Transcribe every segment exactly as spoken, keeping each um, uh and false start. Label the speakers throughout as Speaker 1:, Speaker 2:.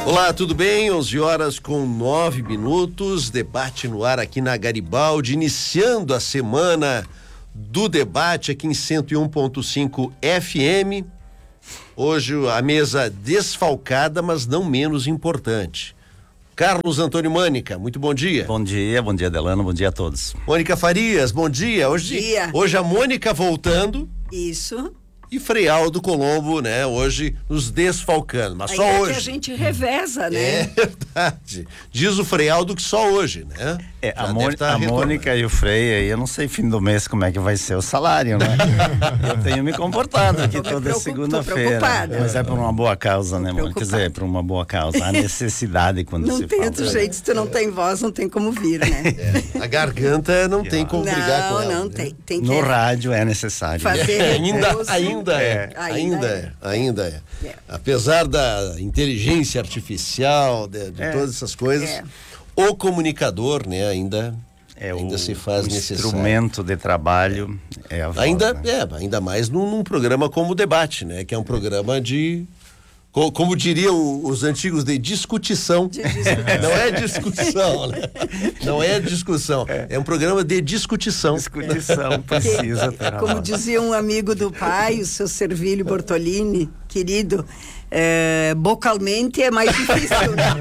Speaker 1: Olá, tudo bem? onze horas com nove minutos, debate no ar aqui na Garibaldi, iniciando a semana do debate aqui em cento e um ponto cinco F M. Hoje a mesa desfalcada, mas não menos importante. Carlos Antônio Mânica, muito bom dia.
Speaker 2: Bom dia, bom dia, Delano, bom dia a todos.
Speaker 1: Mônica Farias, bom dia. Hoje,
Speaker 3: bom dia.
Speaker 1: Hoje a Mônica voltando.
Speaker 3: Isso.
Speaker 1: E Frei Aldo Colombo, né, hoje nos desfalcando, mas
Speaker 3: aí
Speaker 1: só
Speaker 3: é
Speaker 1: hoje.
Speaker 3: Que a gente reveza, né?
Speaker 1: É verdade. Diz o Frei Aldo que só hoje, né?
Speaker 2: É, a, Mônica, tá a Mônica e o Frei aí, eu não sei fim do mês como é que vai ser o salário, né? Eu tenho me comportado aqui toda segunda-feira. Mas é por uma boa causa, né, Mônica? Quer dizer, é por uma boa causa. A necessidade quando
Speaker 3: não
Speaker 2: se
Speaker 3: tem
Speaker 2: fala.
Speaker 3: outro jeito, se tu não tem voz, não tem como vir, né?
Speaker 1: É, a garganta não tem como
Speaker 3: não,
Speaker 1: brigar com ela.
Speaker 3: Não, não
Speaker 1: né?
Speaker 3: tem. tem que
Speaker 2: no rádio é necessário.
Speaker 3: Fazer
Speaker 1: é, ainda,
Speaker 3: repouso.
Speaker 1: ainda é.
Speaker 3: É.
Speaker 1: Ainda é, ainda é. é. Apesar da inteligência artificial, de, de é. todas essas coisas, é. o comunicador, né, ainda,
Speaker 2: é
Speaker 1: ainda
Speaker 2: o,
Speaker 1: se faz
Speaker 2: o
Speaker 1: necessário.
Speaker 2: instrumento de trabalho é, é a voz,
Speaker 1: ainda,
Speaker 2: né?
Speaker 1: é, ainda mais num, num programa como o Debate, né, que é um programa de... Como diriam os antigos, de discutição.
Speaker 3: De discussão.
Speaker 1: Não é discussão, né? Não é discussão. É, é um programa de discutição.
Speaker 2: Discutição, precisa ter.
Speaker 3: Como dizia um amigo do pai, o seu Servilho Bortolini, querido, é, vocalmente é mais difícil, né?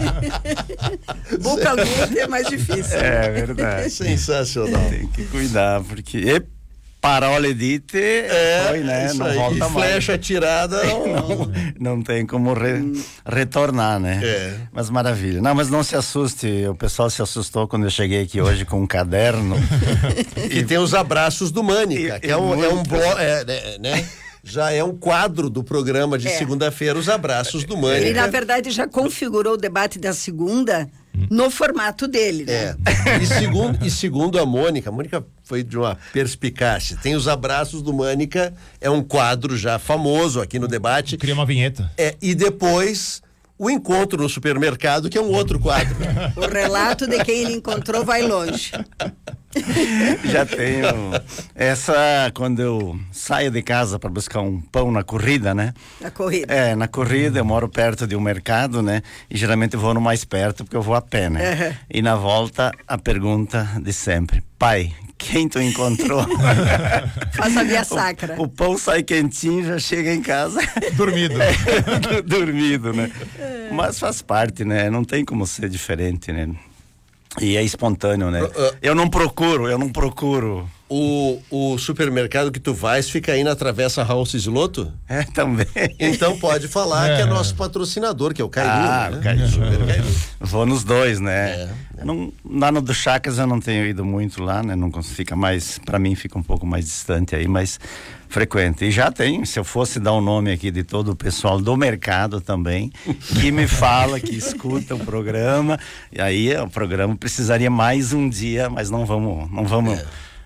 Speaker 3: Vocalmente é mais difícil.
Speaker 2: É verdade.
Speaker 1: Sensacional.
Speaker 2: Tem que cuidar, porque... Parole dite,
Speaker 1: é,
Speaker 2: foi, né? Não
Speaker 1: aí,
Speaker 2: volta
Speaker 1: e flecha
Speaker 2: mais.
Speaker 1: atirada não,
Speaker 2: não, não tem como re, retornar, né?
Speaker 1: É.
Speaker 2: Mas maravilha. Não, mas não se assuste, o pessoal se assustou quando eu cheguei aqui hoje com um caderno.
Speaker 1: E tem os abraços do Mânica,
Speaker 2: e,
Speaker 1: que é um, é um blo, é, né? Já é um quadro do programa de é. segunda-feira, os abraços do Mânica.
Speaker 3: Ele, na verdade, já configurou o debate da segunda no formato dele, né?
Speaker 1: É. E segundo, e segundo a Mônica, a Mônica foi de uma perspicácia. Tem os abraços do Mânica, é um quadro já famoso aqui no debate.
Speaker 4: Cria uma vinheta.
Speaker 1: É, e depois o encontro no supermercado, que é um outro quadro.
Speaker 3: O relato de quem ele encontrou vai longe.
Speaker 2: Já tenho essa, quando eu saio de casa para buscar um pão na corrida, né?
Speaker 3: Na corrida.
Speaker 2: É, na corrida, eu moro perto de um mercado, né? E geralmente eu vou no mais perto porque eu vou a pé, né? Uhum. E na volta, a pergunta de sempre: pai, quem tu encontrou?
Speaker 3: Faz a via sacra.
Speaker 2: O, o pão sai quentinho, já chega em casa
Speaker 4: dormido.
Speaker 2: É, dormido, né? É. Mas faz parte, né? Não tem como ser diferente, né? E é espontâneo, né? Uh, uh, eu não procuro, eu não procuro.
Speaker 1: O, o supermercado que tu vais fica aí na Travessa Raul Cislotto?
Speaker 2: É, também.
Speaker 1: Então pode falar é. que é nosso patrocinador, que é o Cairu.
Speaker 2: Ah,
Speaker 1: né?
Speaker 2: o Cairu. Vou nos dois, né? É. Não, lá no do Chacras eu não tenho ido muito lá, né? Não fica mais, pra mim fica um pouco mais distante aí, mas frequente. E já tem, se eu fosse dar o um nome aqui de todo o pessoal do mercado também, que me fala, que escuta o programa, e aí o programa precisaria mais um dia, mas não vamos, não vamos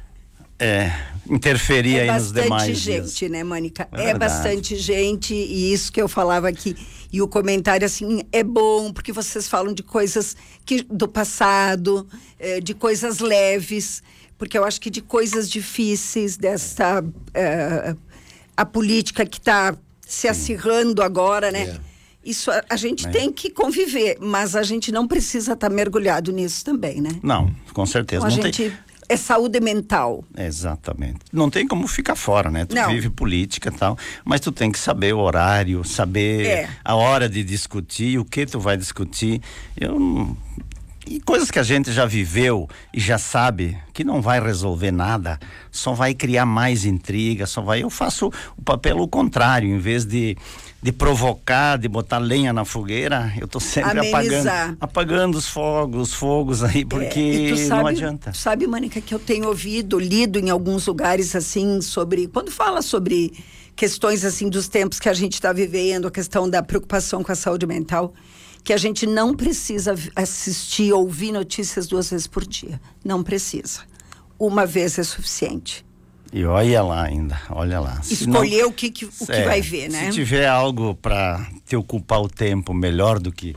Speaker 2: é. É, interferir
Speaker 3: é
Speaker 2: aí nos demais
Speaker 3: bastante gente,
Speaker 2: dias.
Speaker 3: né, Mônica?
Speaker 2: É,
Speaker 3: é bastante gente, e isso que eu falava aqui, e o comentário assim, é bom, porque vocês falam de coisas que, do passado, é, de coisas leves, porque eu acho que de coisas difíceis, dessa é, a política que está se acirrando agora, né? É. Isso a, a gente é. tem que conviver, mas a gente não precisa estar tá mergulhado nisso também, né?
Speaker 2: Não, com certeza.
Speaker 3: Então,
Speaker 2: não
Speaker 3: a gente...
Speaker 2: tem...
Speaker 3: É saúde mental.
Speaker 2: Exatamente. Não tem como ficar fora, né? Tu
Speaker 3: não.
Speaker 2: vive política e tal, mas tu tem que saber o horário, saber é. a hora de discutir, o que tu vai discutir. Eu... E coisas que a gente já viveu e já sabe que não vai resolver nada, só vai criar mais intriga, só vai... Eu faço o papel o contrário, em vez de, de provocar, de botar lenha na fogueira, eu tô sempre
Speaker 3: Amenizar.
Speaker 2: apagando, apagando os fogos, os fogos aí, porque
Speaker 3: é, sabe,
Speaker 2: não adianta.
Speaker 3: Sabe, Mônica, que eu tenho ouvido, lido em alguns lugares assim, sobre... Quando fala sobre questões assim dos tempos que a gente está vivendo, a questão da preocupação com a saúde mental... que a gente não precisa assistir, ouvir notícias duas vezes por dia. Não precisa. Uma vez é suficiente.
Speaker 2: E olha lá ainda, olha lá.
Speaker 3: Escolher não, o, que, que, o que
Speaker 2: é,
Speaker 3: vai ver, né?
Speaker 2: Se tiver algo para te ocupar o tempo melhor do que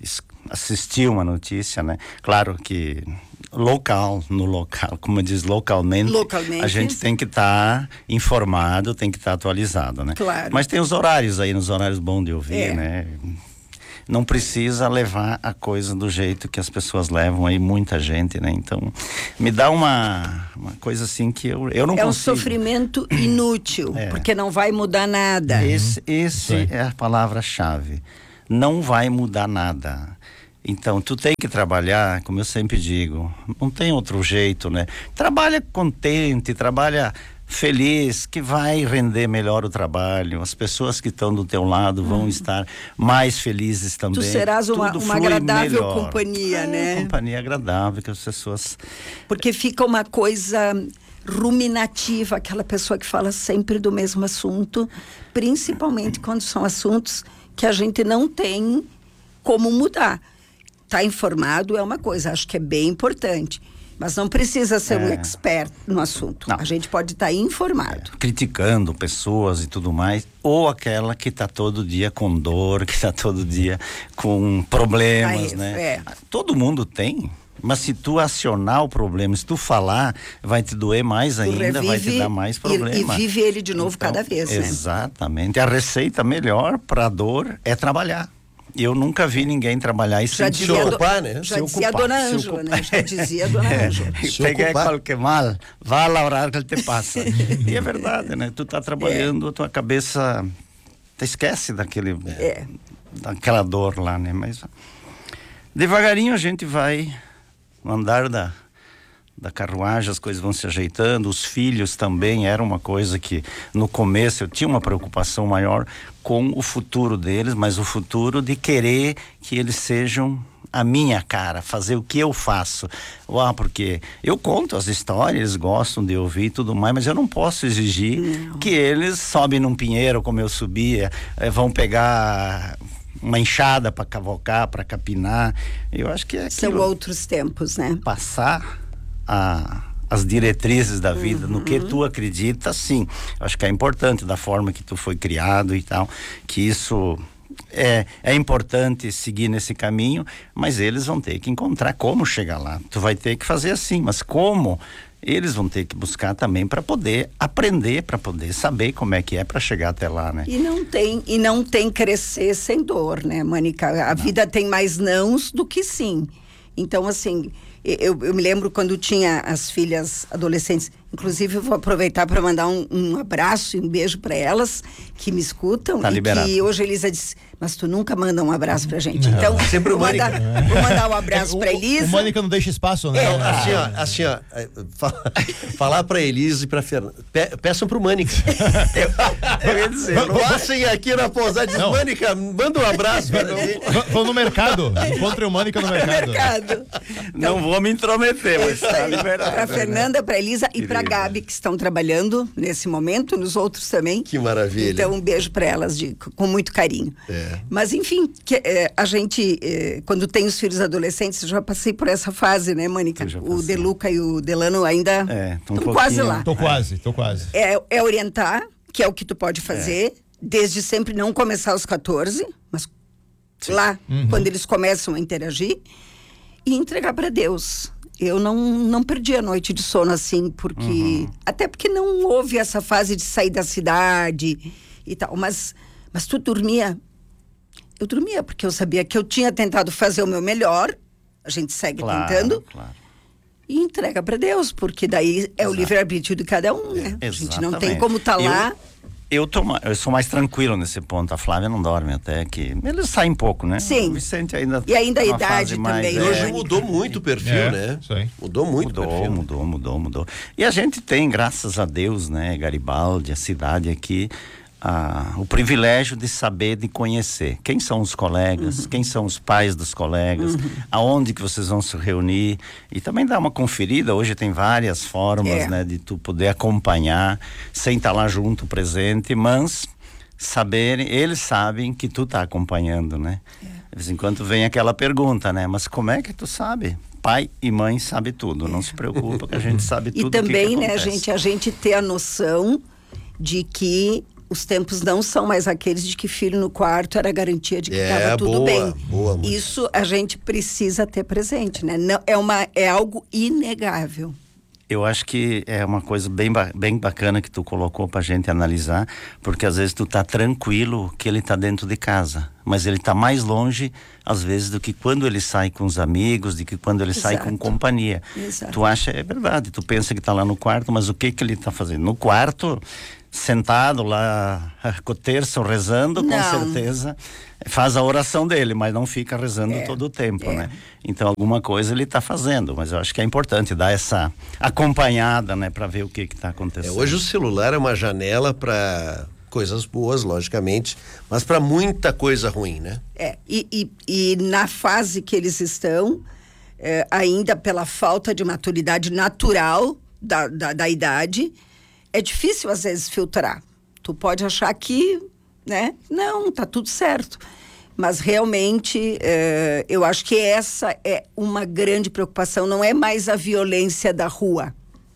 Speaker 2: assistir uma notícia, né? Claro que local, no local, como diz localmente,
Speaker 3: localmente.
Speaker 2: a gente tem que estar tá informado, tem que estar tá atualizado, né?
Speaker 3: Claro.
Speaker 2: Mas tem os horários aí, nos horários bons de ouvir,
Speaker 3: é.
Speaker 2: né? não precisa levar a coisa do jeito que as pessoas levam aí, muita gente, né? Então, me dá uma, uma coisa assim que eu, eu não
Speaker 3: é
Speaker 2: consigo.
Speaker 3: É um sofrimento inútil, é. porque não vai mudar nada.
Speaker 2: Esse, esse é a palavra-chave. Não vai mudar nada. Então, tu tem que trabalhar, como eu sempre digo, não tem outro jeito, né? Trabalha contente, trabalha feliz, que vai render melhor o trabalho. As pessoas que estão do teu lado vão hum. estar mais felizes também.
Speaker 3: Tu serás uma, uma agradável
Speaker 2: melhor.
Speaker 3: companhia,
Speaker 2: é,
Speaker 3: né?
Speaker 2: Uma companhia agradável, que as pessoas...
Speaker 3: Porque fica uma coisa ruminativa, aquela pessoa que fala sempre do mesmo assunto, principalmente quando são assuntos que a gente não tem como mudar. Tá informado é uma coisa, acho que é bem importante. Mas não precisa ser é. um expert no assunto. Não. A gente pode estar tá informado.
Speaker 2: É. Criticando pessoas e tudo mais. Ou aquela que está todo dia com dor, que está todo dia com problemas, Aí, né? É. Todo mundo tem. Mas se tu acionar o problema, se tu falar, vai te doer mais tu ainda, vai te dar mais problema.
Speaker 3: E, e vive ele de novo então, cada vez,
Speaker 2: exatamente.
Speaker 3: né?
Speaker 2: Exatamente. A receita melhor para a dor é trabalhar. Eu nunca vi ninguém trabalhar e
Speaker 3: já
Speaker 2: se
Speaker 3: ocupar, né? Já se dizia ocupar, a dona Ângela, né? Já dizia a dona Ângela.
Speaker 2: Peguei qualquer mal, vá lá orar que ele te passa. E é verdade, né? Tu tá trabalhando, é. a tua cabeça te esquece daquele, é. daquela dor lá, né? Mas devagarinho a gente vai no andar da da carruagem, as coisas vão se ajeitando. Os filhos também era uma coisa que no começo eu tinha uma preocupação maior com o futuro deles, mas o futuro de querer que eles sejam a minha cara, fazer o que eu faço. Ah, porque eu conto as histórias, eles gostam de ouvir e tudo mais, mas eu não posso exigir não. que eles sobem num pinheiro como eu subia, eh, vão pegar uma enxada para cavocar, para capinar. Eu acho que é
Speaker 3: são outros tempos, né?
Speaker 2: Passar A, as diretrizes da vida, uhum. no que tu acredita, sim. Acho que é importante, da forma que tu foi criado e tal, que isso é, é importante seguir nesse caminho, mas eles vão ter que encontrar como chegar lá. Tu vai ter que fazer assim, mas como? Eles vão ter que buscar também para poder aprender, para poder saber como é que é para chegar até lá, né?
Speaker 3: E não tem, e não tem crescer sem dor, né, Mônica? A não. vida tem mais nãos do que sim. Então, assim, eu, eu me lembro quando tinha as filhas adolescentes, inclusive eu vou aproveitar para mandar um, um abraço e um beijo para elas que me escutam.
Speaker 2: Tá
Speaker 3: e
Speaker 2: liberado.
Speaker 3: Que hoje a Elisa disse, mas tu nunca manda um abraço pra gente. Não. Então, sempre vou, mandar, vou mandar um abraço é, pra Elisa.
Speaker 4: O, o Mônica não deixa espaço, né?
Speaker 1: É, assim, ó, assim, ó, fala, falar pra Elisa e pra Fernanda, pe, peçam pro Mônica. eu, eu ia dizer, passem aqui na pousada, diz, Mônica, manda um abraço pra mim.
Speaker 4: Vão no mercado, encontrem o Mônica no mercado.
Speaker 3: No mercado.
Speaker 2: Então, não vou me intrometer, mas tá liberado.
Speaker 3: Pra Fernanda, pra Elisa e pra Gabi, que estão trabalhando nesse momento, nos outros também.
Speaker 1: Que maravilha.
Speaker 3: Então, um beijo pra elas, de, com muito carinho.
Speaker 1: É.
Speaker 3: Mas, enfim, que, é, a gente, é, quando tem os filhos adolescentes, eu já passei por essa fase, né, Mônica? O Deluca e o Delano ainda estão
Speaker 2: é, um
Speaker 3: quase lá.
Speaker 4: Tô quase, tô quase.
Speaker 3: É, é orientar, que é o que tu pode fazer, é. desde sempre não começar aos catorze, mas Sim. lá, uhum. quando eles começam a interagir, e entregar para Deus. Eu não, não perdi a noite de sono assim, porque... Uhum. Até porque não houve essa fase de sair da cidade e tal, mas, mas tu dormia... Eu dormia, porque eu sabia que eu tinha tentado fazer o meu melhor, a gente segue
Speaker 2: claro,
Speaker 3: tentando,
Speaker 2: claro.
Speaker 3: e entrega para Deus, porque daí é Exato. o livre-arbítrio de cada um, né?
Speaker 2: É,
Speaker 3: a gente não tem como estar tá
Speaker 2: eu,
Speaker 3: lá...
Speaker 2: Eu, tô, eu sou mais tranquilo nesse ponto, a Flávia não dorme até, que eles saem pouco, né?
Speaker 3: Sim.
Speaker 2: O Vicente ainda...
Speaker 3: E ainda a idade também.
Speaker 1: E hoje mudou muito o perfil, é, né?
Speaker 4: Sim.
Speaker 1: Mudou muito
Speaker 2: mudou,
Speaker 1: o perfil.
Speaker 2: Mudou, mudou, mudou. E a gente tem, graças a Deus, né, Garibaldi, a cidade aqui, Ah, o privilégio de saber, de conhecer quem são os colegas, uhum. quem são os pais dos colegas, uhum. aonde que vocês vão se reunir e também dar uma conferida. Hoje tem várias formas, é. né, de tu poder acompanhar sem estar lá junto, presente, mas saberem, eles sabem que tu tá acompanhando, né? É. De vez em quando vem aquela pergunta, né? Mas como é que tu sabe? Pai e mãe sabe tudo, não se preocupa que a gente sabe tudo.
Speaker 3: E também,
Speaker 2: que que
Speaker 3: né, a gente, a gente ter a noção de que os tempos não são mais aqueles de que filho no quarto era garantia de que estava
Speaker 1: é,
Speaker 3: tudo
Speaker 1: boa,
Speaker 3: bem.
Speaker 1: Boa,
Speaker 3: Isso a gente precisa ter presente, né? Não, é, uma, é algo inegável.
Speaker 2: Eu acho que é uma coisa bem, bem bacana que tu colocou pra gente analisar, porque às vezes tu tá tranquilo que ele tá dentro de casa, mas ele tá mais longe, às vezes, do que quando ele sai com os amigos, do que quando ele Exato. sai com companhia.
Speaker 3: Exato.
Speaker 2: Tu acha, é verdade, tu pensa que tá lá no quarto, mas o que que ele tá fazendo? No quarto, sentado lá, com o terço, rezando,
Speaker 3: Não.
Speaker 2: com certeza, faz a oração dele, mas não fica rezando
Speaker 3: É,
Speaker 2: todo o tempo,
Speaker 3: é.
Speaker 2: né? Então, alguma coisa ele está fazendo, mas eu acho que é importante dar essa acompanhada, né, para ver o que que está
Speaker 1: É,
Speaker 2: acontecendo.
Speaker 1: hoje o celular é uma janela para coisas boas, logicamente, mas para muita coisa ruim, né?
Speaker 3: É, e, e, e na fase que eles estão, é, ainda pela falta de maturidade natural da, da, da idade, é difícil às vezes filtrar. Tu pode achar que, né, não, tá tudo certo. Mas realmente, é, eu acho que essa é uma grande preocupação, não é mais a violência da rua.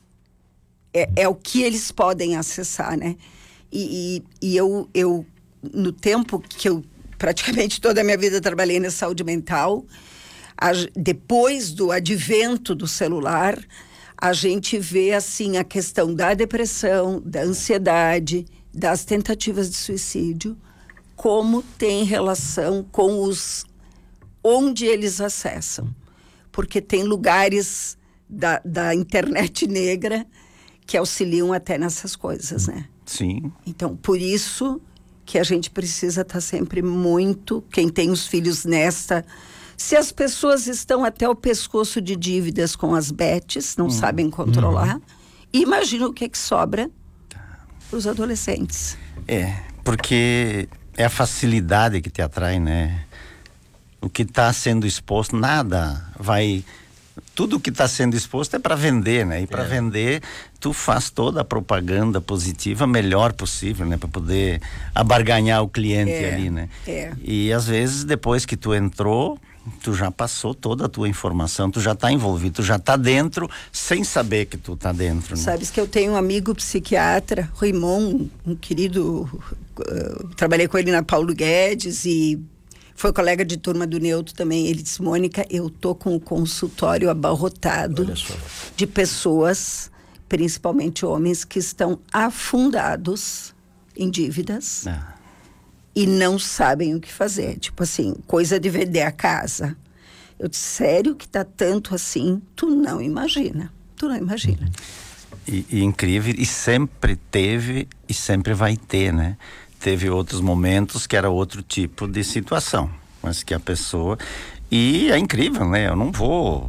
Speaker 3: É, é o que eles podem acessar, né? E, e, e eu, eu, no tempo que eu praticamente toda a minha vida trabalhei na saúde mental, a, depois do advento do celular, a gente vê assim a questão da depressão, da ansiedade, das tentativas de suicídio, como tem relação com os onde eles acessam. Porque tem lugares da, da internet negra que auxiliam até nessas coisas, né?
Speaker 2: Sim.
Speaker 3: Então, por isso que a gente precisa estar sempre muito, quem tem os filhos nesta... Se as pessoas estão até o pescoço de dívidas com as bets, não
Speaker 2: Uhum.
Speaker 3: sabem controlar, imagina o que que sobra para os adolescentes.
Speaker 2: É, porque é a facilidade que te atrai, né? O que está sendo exposto, nada vai... Tudo que está sendo exposto é para vender, né? E para
Speaker 1: É.
Speaker 2: vender, tu faz toda a propaganda positiva melhor possível, né? Para poder abarganhar o cliente
Speaker 3: É,
Speaker 2: ali, né?
Speaker 3: é.
Speaker 2: E às vezes, depois que tu entrou, tu já passou toda a tua informação, tu já está envolvido, tu já está dentro, sem saber que tu está dentro, né?
Speaker 3: Sabes que eu tenho um amigo psiquiatra, Raimon, um querido, uh, trabalhei com ele na Paulo Guedes e foi colega de turma do Neutro também. Ele disse, Mônica, eu tô com o consultório abarrotado
Speaker 1: Olha só.
Speaker 3: de pessoas, principalmente homens, que estão afundados em dívidas
Speaker 2: Ah,
Speaker 3: e não sabem o que fazer. Tipo assim, coisa de vender a casa. Eu disse, sério que tá tanto assim? Tu não imagina, tu não imagina.
Speaker 2: E, e incrível, e sempre teve e sempre vai ter, né? Teve outros momentos que era outro tipo de situação, mas que a pessoa... E é incrível, né? Eu não vou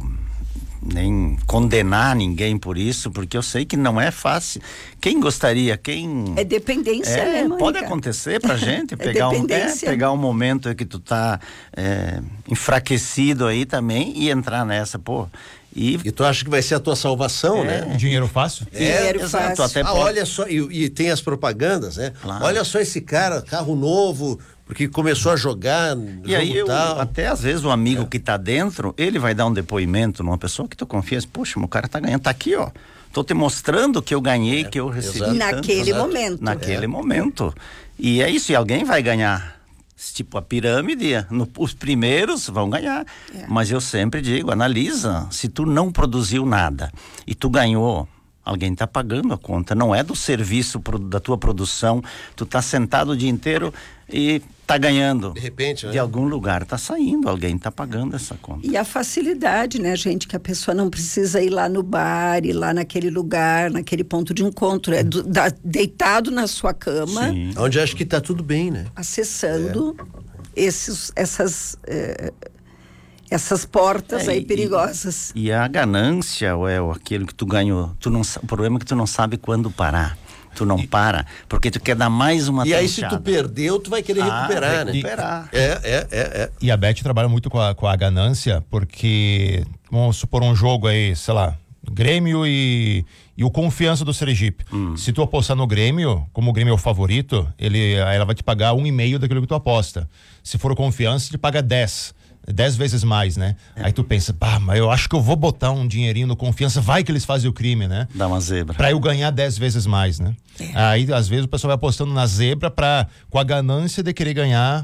Speaker 2: nem condenar ninguém por isso, porque eu sei que não é fácil. Quem gostaria, quem...
Speaker 3: É dependência,
Speaker 2: É,
Speaker 3: né, Mônica?
Speaker 2: pode acontecer pra gente,
Speaker 3: É
Speaker 2: pegar, um, é,
Speaker 3: dependência.
Speaker 2: pegar um momento aí que tu tá é, enfraquecido aí também e entrar nessa, pô. E,
Speaker 1: E tu acha que vai ser a tua salvação,
Speaker 2: É.
Speaker 1: né?
Speaker 4: Dinheiro fácil?
Speaker 3: Dinheiro
Speaker 2: exato,
Speaker 3: fácil.
Speaker 2: até
Speaker 1: Ah,
Speaker 2: pode-
Speaker 1: olha só, e, e tem as propagandas, né?
Speaker 2: Claro.
Speaker 1: Olha só esse cara, carro novo, porque começou a jogar
Speaker 2: E aí,
Speaker 1: jogo
Speaker 2: eu,
Speaker 1: tal.
Speaker 2: até às vezes o amigo é. que tá dentro, ele vai dar um depoimento numa pessoa que tu confia, poxa, o cara tá ganhando, tá aqui, ó. Tô te mostrando que eu ganhei, é, que eu recebi.
Speaker 1: exato.
Speaker 2: tanto.
Speaker 3: Naquele
Speaker 1: Exato.
Speaker 3: momento.
Speaker 2: Naquele
Speaker 1: É.
Speaker 2: momento. E é isso, e alguém vai ganhar. Tipo a pirâmide, no, os primeiros vão ganhar.
Speaker 3: É.
Speaker 2: Mas eu sempre digo, analisa, se tu não produziu nada e tu ganhou, alguém está pagando a conta, não é do serviço pro, da tua produção, tu tá sentado o dia inteiro e tá ganhando.
Speaker 1: De repente, né?
Speaker 2: De algum lugar tá saindo, alguém tá pagando essa conta.
Speaker 3: E a facilidade, né, gente, que a pessoa não precisa ir lá no bar, ir lá naquele lugar, naquele ponto de encontro, é do, da, deitado na sua cama,
Speaker 2: Sim.
Speaker 1: Onde acho que tá tudo bem, né?
Speaker 3: acessando esses, essas, eh, essas portas
Speaker 2: É,
Speaker 3: aí
Speaker 2: e-
Speaker 3: perigosas.
Speaker 2: E a ganância, ou é aquilo que tu ganhou, tu não, sa- o problema é que tu não sabe quando parar. Tu não para, porque tu quer dar mais uma
Speaker 1: E aí, se
Speaker 2: tenteada.
Speaker 1: tu perdeu, tu vai querer
Speaker 2: Ah,
Speaker 1: recuperar, né?
Speaker 2: recuperar.
Speaker 1: É, é, é, é.
Speaker 4: E a Beth trabalha muito com a, com a ganância, porque, vamos supor um jogo aí, sei lá, Grêmio e, e o Confiança do Sergipe.
Speaker 2: Hum.
Speaker 4: Se tu apostar no Grêmio, como o Grêmio é o favorito, ele, ela vai te pagar um e meio daquilo que tu aposta. Se for o Confiança, te paga dez. Dez vezes mais, né?
Speaker 2: É.
Speaker 4: Aí tu pensa, pá, mas eu acho que eu vou botar um dinheirinho no Confiança, vai que eles fazem o crime, né?
Speaker 2: Dá uma zebra.
Speaker 4: Pra eu ganhar dez vezes mais, né? Aí, às vezes, o pessoal vai apostando na zebra pra, com a ganância de querer ganhar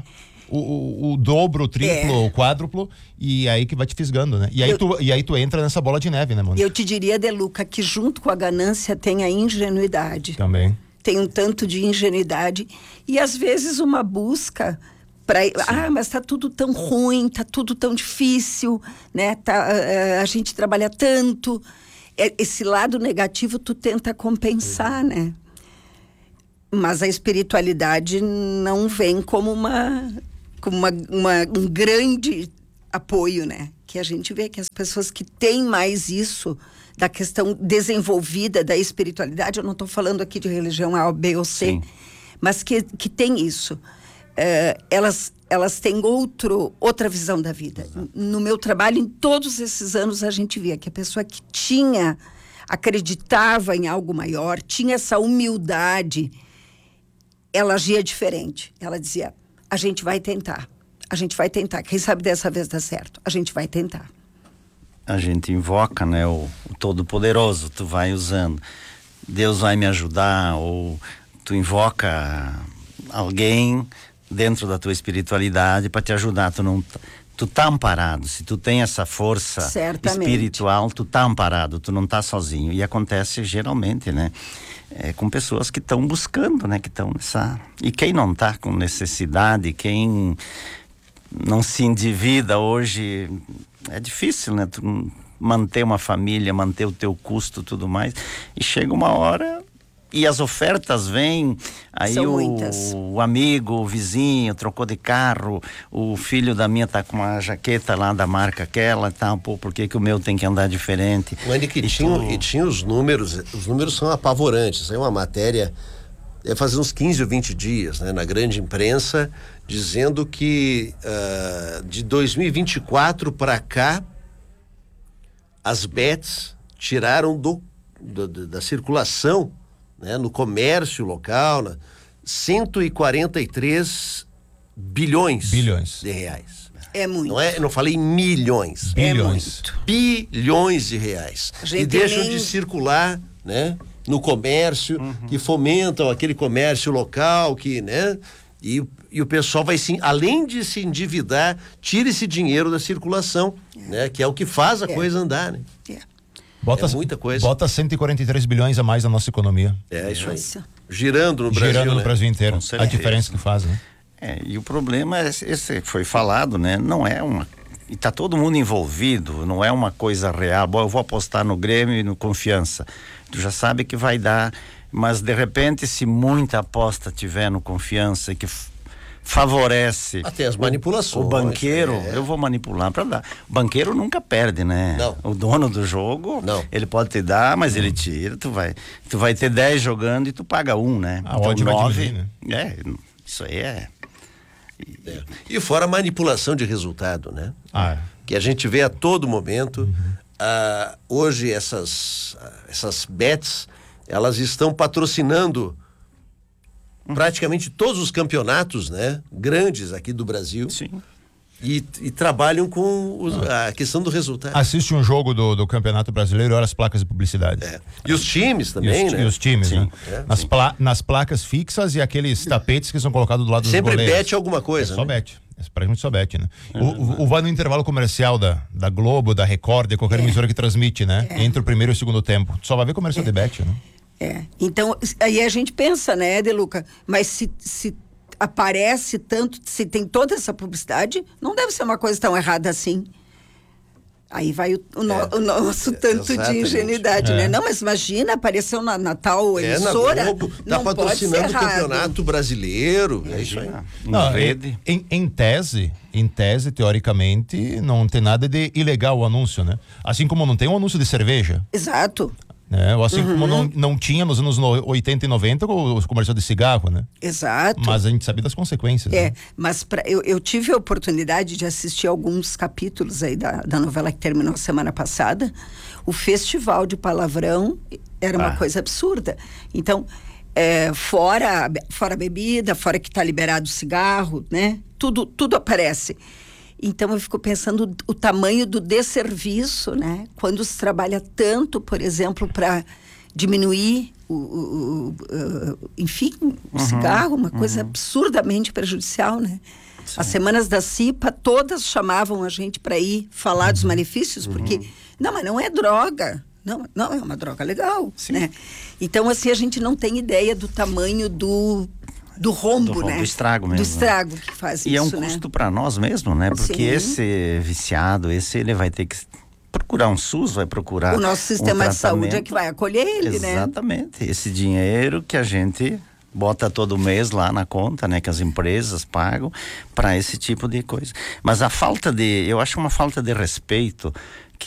Speaker 4: o, o, o dobro, o triplo,
Speaker 3: É.
Speaker 4: o quádruplo, e aí que vai te fisgando, né? E aí,
Speaker 3: Eu-
Speaker 4: tu, e aí tu entra nessa bola de neve, né, mano?
Speaker 3: Eu te diria, Deluca, que junto com a ganância tem a ingenuidade.
Speaker 4: Também.
Speaker 3: Tem um tanto de ingenuidade e às vezes uma busca para ah, mas tá tudo tão ruim, tá tudo tão difícil, né? Tá, uh, a gente trabalha tanto. É, esse lado negativo tu tenta compensar, né? Mas a espiritualidade não vem como uma, como uma, uma um grande apoio, né? Que a gente vê que as pessoas que têm mais isso da questão desenvolvida da espiritualidade, eu não estou falando aqui de religião A, B ou C,
Speaker 2: Sim.
Speaker 3: mas que, que tem isso. É, elas, elas têm outro, outra visão da vida. No meu trabalho, em todos esses anos, a gente via que a pessoa que tinha, acreditava em algo maior, tinha essa humildade, ela agia diferente. Ela dizia, a gente vai tentar, a gente vai tentar. Quem sabe dessa vez dá certo? A gente vai tentar.
Speaker 2: A gente invoca, né, o, o Todo-Poderoso, tu vai usando. Deus vai me ajudar, ou tu invoca alguém dentro da tua espiritualidade para te ajudar. Tu não, tu tá amparado. Se tu tem essa força
Speaker 3: Certamente.
Speaker 2: espiritual, tu tá amparado, tu não tá sozinho. E acontece geralmente, né, é, com pessoas que estão buscando, né, que estão nessa. E quem não tá com necessidade, quem não se endivida hoje, é difícil, né? Tu manter uma família, manter o teu custo, tudo mais. E chega uma hora e as ofertas vêm, aí
Speaker 3: São
Speaker 2: o,
Speaker 3: muitas.
Speaker 2: o amigo, o vizinho trocou de carro, o filho da minha tá com uma jaqueta lá da marca aquela, tá, pô, por que que o meu tem que andar diferente?
Speaker 1: Mas que
Speaker 2: E
Speaker 1: tinha,
Speaker 2: tu-
Speaker 1: e tinha os números, os números são apavorantes. Saiu uma matéria, é fazer uns quinze ou vinte dias, né, na grande imprensa, dizendo que uh, de dois mil e vinte e quatro para cá, as bets tiraram do, do, do- da circulação, né, no comércio local, na, cento e quarenta e três bilhões,
Speaker 4: Bilhões.
Speaker 1: de reais.
Speaker 3: É muito.
Speaker 1: Não é, eu não falei milhões.
Speaker 4: Bilhões.
Speaker 1: Bilhões de reais
Speaker 3: A gente
Speaker 1: que deixam
Speaker 3: nem-
Speaker 1: de circular, né, no comércio, que fomentam aquele comércio local, que, né, e, e o pessoal vai sim, além de se endividar, tira esse dinheiro da circulação, né, que é o que faz a
Speaker 3: É.
Speaker 1: coisa andar, né?
Speaker 3: É.
Speaker 4: Bota,
Speaker 1: É muita coisa.
Speaker 4: Bota cento e quarenta e três bilhões a mais na nossa economia.
Speaker 1: É isso aí.
Speaker 3: Nossa.
Speaker 1: Girando no Brasil,
Speaker 4: Girando no
Speaker 1: né?
Speaker 4: Brasil inteiro.
Speaker 2: Com
Speaker 4: A
Speaker 2: certeza.
Speaker 4: diferença que faz, né?
Speaker 2: É, e o problema é esse, esse que foi falado, né? Não é uma. E tá todo mundo envolvido, não é uma coisa real. Bom, eu vou apostar no Grêmio e no Confiança. Tu já sabe que vai dar, mas de repente, se muita aposta tiver no Confiança, que f- favorece
Speaker 1: Até as manipulações.
Speaker 2: o banqueiro,
Speaker 1: é.
Speaker 2: eu vou manipular para dar. O banqueiro nunca perde, né?
Speaker 1: Não.
Speaker 2: O dono do jogo,
Speaker 1: Não.
Speaker 2: ele pode te dar, mas ele tira, tu vai, tu vai ter dez jogando e tu paga um, né?
Speaker 4: A odd vai
Speaker 2: nove,
Speaker 4: diminuir,
Speaker 2: é, isso aí é.
Speaker 1: É. E fora a manipulação de resultado, né?
Speaker 4: Ah,
Speaker 1: Que a gente vê a todo momento. Ah, hoje essas, ah, essas bets, elas estão patrocinando praticamente todos os campeonatos, né, grandes aqui do Brasil.
Speaker 2: Sim.
Speaker 1: E, e trabalham com os- a questão do resultado.
Speaker 4: assiste um jogo do, do Campeonato Brasileiro e olha as placas de publicidade.
Speaker 1: É. E os times
Speaker 4: E
Speaker 1: também,
Speaker 4: os,
Speaker 1: né?
Speaker 4: e os times,
Speaker 2: Sim.
Speaker 4: né?
Speaker 1: É,
Speaker 4: nas, pla- nas placas fixas e aqueles tapetes que são colocados do lado dos
Speaker 1: Sempre
Speaker 4: goleiros.
Speaker 1: bet alguma coisa.
Speaker 4: É só
Speaker 1: né?
Speaker 4: bet. É praticamente só bet, né? O, o, o vai no intervalo comercial da, da Globo, da Record, de qualquer emissora que transmite, né? Entre o primeiro e o segundo tempo. Tu só vai ver comercial de bet, né?
Speaker 3: É. Então, aí a gente pensa, né, Deluca? Mas se, se aparece tanto, se tem toda essa publicidade, não deve ser uma coisa tão errada assim. Aí vai o, o no-
Speaker 1: É.
Speaker 3: o nosso
Speaker 1: É,
Speaker 3: tanto de
Speaker 1: exatamente.
Speaker 3: ingenuidade,
Speaker 4: É.
Speaker 3: né? Não, mas imagina, apareceu na, na tal
Speaker 1: É, na
Speaker 3: emissora.
Speaker 1: Globo, tá
Speaker 3: não pode ser
Speaker 1: patrocinando o
Speaker 3: errado.
Speaker 1: campeonato brasileiro. É isso aí.
Speaker 2: Em
Speaker 4: Não,
Speaker 2: rede.
Speaker 4: em, em tese, em tese, teoricamente, não tem nada de ilegal o anúncio, né? Assim como não tem um anúncio de cerveja,
Speaker 3: Exato,
Speaker 4: né? Ou assim como não, não tinha nos anos no- oitenta e noventa o, o comercial de cigarro, né?
Speaker 3: exato.
Speaker 4: Mas a gente sabe das consequências.
Speaker 3: É,
Speaker 4: né?
Speaker 3: mas pra, eu, eu tive a oportunidade de assistir alguns capítulos aí da, da novela que terminou semana passada. O festival de palavrão era uma
Speaker 2: Ah.
Speaker 3: coisa absurda. Então, é, fora, fora a bebida, fora que está liberado o cigarro, né? Tudo, tudo aparece. Então eu fico pensando o tamanho do desserviço, né? Quando se trabalha tanto, por exemplo, para diminuir o, o- o- o- enfim, o cigarro, uma coisa absurdamente prejudicial, né? As semanas da CIPA, todas chamavam a gente para ir falar
Speaker 2: uhum.
Speaker 3: dos malefícios, porque, uhum. não, mas não é droga. Não, não, é uma droga legal,
Speaker 2: Sim.
Speaker 3: né? Então, assim, a gente não tem ideia do tamanho do, do rombo,
Speaker 2: do rombo,
Speaker 3: né?
Speaker 2: do estrago mesmo.
Speaker 3: Do estrago que faz
Speaker 2: e
Speaker 3: isso,
Speaker 2: é um
Speaker 3: né?
Speaker 2: custo para nós mesmo, né? Porque
Speaker 3: Sim.
Speaker 2: esse viciado, esse ele vai ter que procurar um SUS, vai procurar
Speaker 3: o nosso sistema
Speaker 2: um
Speaker 3: de saúde é
Speaker 2: tratamento.
Speaker 3: que vai acolher ele, né?
Speaker 2: Exatamente. Esse dinheiro que a gente bota todo mês lá na conta, né, que as empresas pagam para esse tipo de coisa. Mas a falta de, eu acho uma falta de respeito